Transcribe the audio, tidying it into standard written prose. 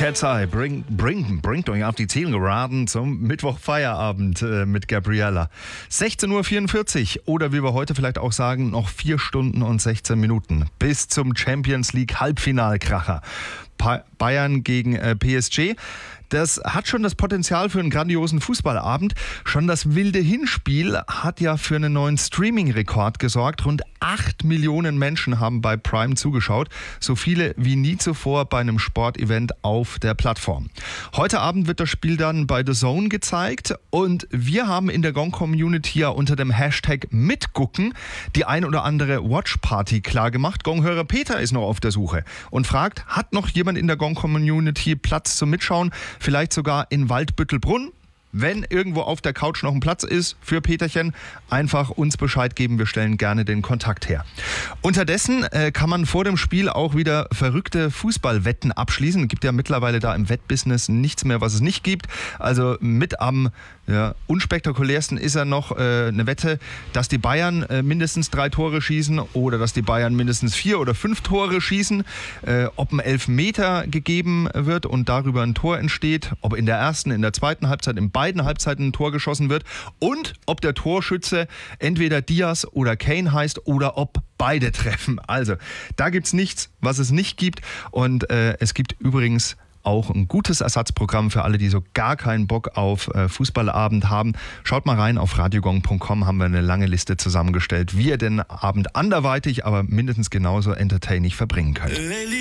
Cat's Eye bringt euch auf die Zielgeraden zum Mittwoch-Feierabend mit Gabriella. 16.44 Uhr oder wie wir heute vielleicht auch sagen, noch 4 Stunden und 16 Minuten bis zum Champions League Halbfinalkracher. Bayern gegen PSG. Das hat schon das Potenzial für einen grandiosen Fußballabend. Schon das wilde Hinspiel hat ja für einen neuen Streaming-Rekord gesorgt. Rund 8 Millionen Menschen haben bei Prime zugeschaut. So viele wie nie zuvor bei einem Sportevent auf der Plattform. Heute Abend wird das Spiel dann bei The Zone gezeigt. Und wir haben in der Gong-Community ja unter dem Hashtag mitgucken die ein oder andere Watch-Party klargemacht. Gong-Hörer Peter ist noch auf der Suche und fragt, hat noch jemand in der Gong-Community Platz zum Mitschauen? Vielleicht sogar in Waldbüttelbrunn. Wenn irgendwo auf der Couch noch ein Platz ist für Peterchen, einfach uns Bescheid geben. Wir stellen gerne den Kontakt her. Unterdessen kann man vor dem Spiel auch wieder verrückte Fußballwetten abschließen. Es gibt ja mittlerweile da im Wettbusiness nichts mehr, was es nicht gibt. Also mit am unspektakulärsten ist ja noch eine Wette, dass die Bayern mindestens 3 Tore schießen oder dass die Bayern mindestens 4 oder 5 Tore schießen. Ob ein Elfmeter gegeben wird und darüber ein Tor entsteht. Ob in der ersten, in der zweiten Halbzeit, in beiden Halbzeiten ein Tor geschossen wird und ob der Torschütze entweder Diaz oder Kane heißt oder ob beide treffen. Also, da gibt's nichts, was es nicht gibt und es gibt übrigens auch ein gutes Ersatzprogramm für alle, die so gar keinen Bock auf Fußballabend haben. Schaut mal rein, auf radiogong.com haben wir eine lange Liste zusammengestellt, wie ihr den Abend anderweitig, aber mindestens genauso entertaining verbringen könnt.